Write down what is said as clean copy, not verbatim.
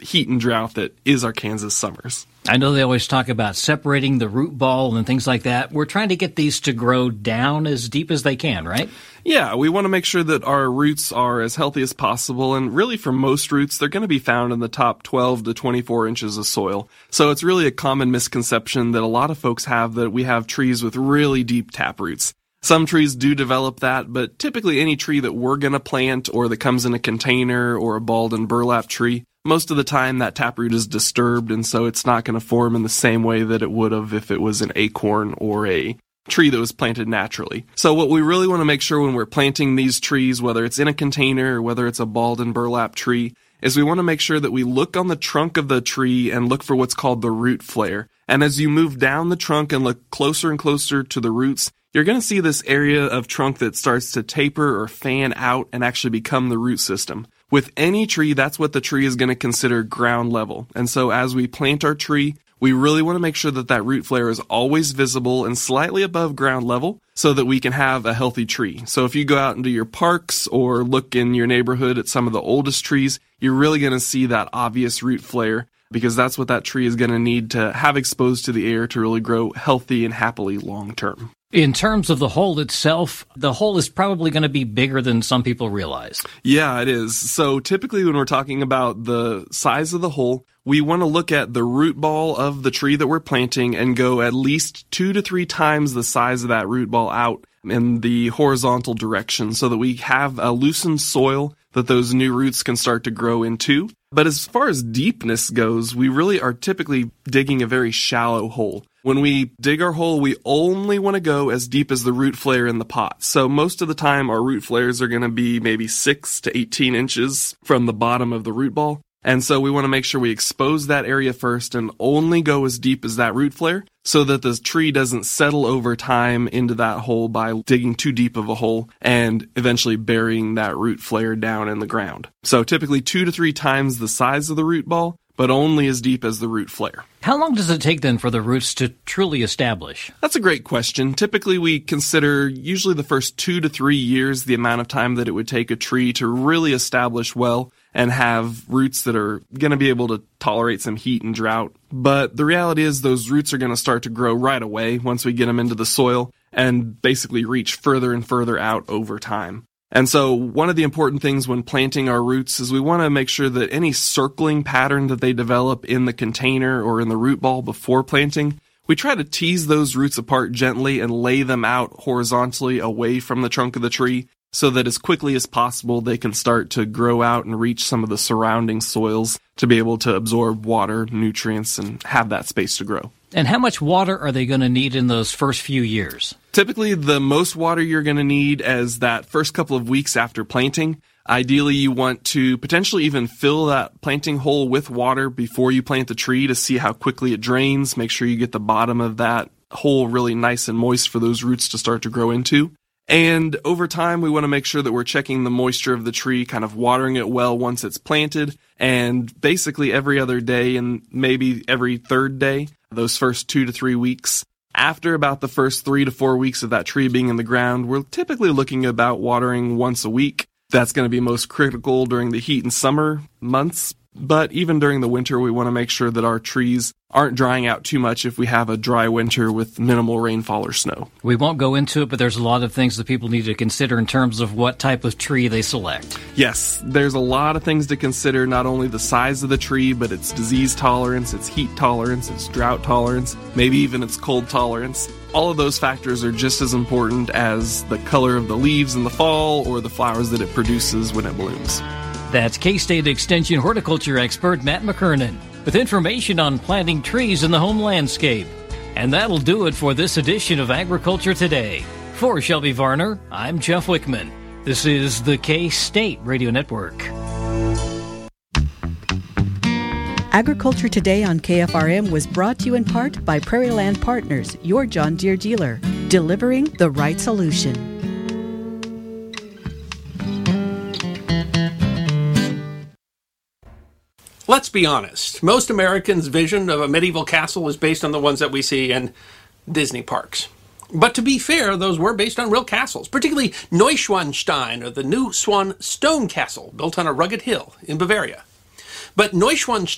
heat and drought that is our Kansas summers. I know they always talk about separating the root ball and things like that. We're trying to get these to grow down as deep as they can, right? Yeah, we want to make sure that our roots are as healthy as possible, and really for most roots, they're going to be found in the top 12 to 24 inches of soil. So it's really a common misconception that a lot of folks have that we have trees with really deep tap roots. Some trees do develop that, but typically any tree that we're going to plant or that comes in a container or a balled and burlap tree, most of the time that taproot is disturbed, and so it's not going to form in the same way that it would have if it was an acorn or a tree that was planted naturally. So what we really want to make sure when we're planting these trees, whether it's in a container or whether it's a balled and burlap tree, is we want to make sure that we look on the trunk of the tree and look for what's called the root flare. And as you move down the trunk and look closer and closer to the roots, you're going to see this area of trunk that starts to taper or fan out and actually become the root system. With any tree, that's what the tree is going to consider ground level. And so as we plant our tree, we really want to make sure that that root flare is always visible and slightly above ground level so that we can have a healthy tree. So if you go out into your parks or look in your neighborhood at some of the oldest trees, you're really going to see that obvious root flare because that's what that tree is going to need to have exposed to the air to really grow healthy and happily long term. In terms of the hole itself, the hole is probably going to be bigger than some people realize. Yeah, it is. So typically when we're talking about the size of the hole, we want to look at the root ball of the tree that we're planting and go at least 2 to 3 times the size of that root ball out in the horizontal direction so that we have a loosened soil that those new roots can start to grow into. But as far as deepness goes, we really are typically digging a very shallow hole. When we dig our hole, we only want to go as deep as the root flare in the pot. So most of the time, our root flares are going to be maybe 6 to 18 inches from the bottom of the root ball. And so we want to make sure we expose that area first and only go as deep as that root flare so that the tree doesn't settle over time into that hole by digging too deep of a hole and eventually burying that root flare down in the ground. So typically 2 to 3 times the size of the root ball, but only as deep as the root flare. How long does it take then for the roots to truly establish? That's a great question. Typically we consider usually the first 2 to 3 years the amount of time that it would take a tree to really establish well and have roots that are going to be able to tolerate some heat and drought. But the reality is those roots are going to start to grow right away once we get them into the soil and basically reach further and further out over time. And so one of the important things when planting our roots is we want to make sure that any circling pattern that they develop in the container or in the root ball before planting, we try to tease those roots apart gently and lay them out horizontally away from the trunk of the tree so that as quickly as possible they can start to grow out and reach some of the surrounding soils to be able to absorb water, nutrients, and have that space to grow. And how much water are they going to need in those first few years? Typically, the most water you're going to need is that first couple of weeks after planting. Ideally, you want to potentially even fill that planting hole with water before you plant the tree to see how quickly it drains. Make sure you get the bottom of that hole really nice and moist for those roots to start to grow into. And over time, we want to make sure that we're checking the moisture of the tree, kind of watering it well once it's planted, and basically every other day and maybe every third day, those first 2 to 3 weeks. After about the first 3 to 4 weeks of that tree being in the ground, we're typically looking about watering once a week. That's going to be most critical during the heat and summer months. But even during the winter, we want to make sure that our trees aren't drying out too much if we have a dry winter with minimal rainfall or snow. We won't go into it, but there's a lot of things that people need to consider in terms of what type of tree they select. Yes, there's a lot of things to consider, not only the size of the tree, but its disease tolerance, its heat tolerance, its drought tolerance, maybe even its cold tolerance. All of those factors are just as important as the color of the leaves in the fall or the flowers that it produces when it blooms. That's K-State Extension horticulture expert Matt McKernan with information on planting trees in the home landscape. And that'll do it for this edition of Agriculture Today. For Shelby Varner, I'm Jeff Wickman. This is the K-State Radio Network. Agriculture Today on KFRM was brought to you in part by Prairie Land Partners, your John Deere dealer, delivering the right solution. Let's be honest. Most Americans' vision of a medieval castle is based on the ones that we see in Disney parks. But to be fair, those were based on real castles, particularly Neuschwanstein, or the New Swan Stone Castle, built on a rugged hill in Bavaria. But Neuschwanstein